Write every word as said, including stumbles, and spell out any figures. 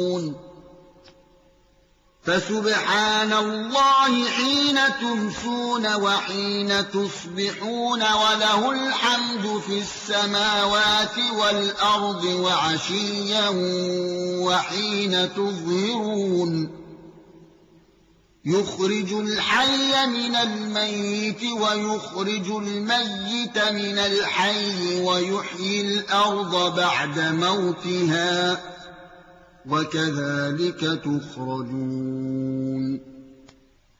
فسبحان الله حين تمسون وحين تصبحون وله الحمد في السماوات والأرض وعشيا وحين تظهرون يخرج الحي من الميت ويخرج الميت من الحي ويحيي الأرض بعد موتها وكذلك تخرجون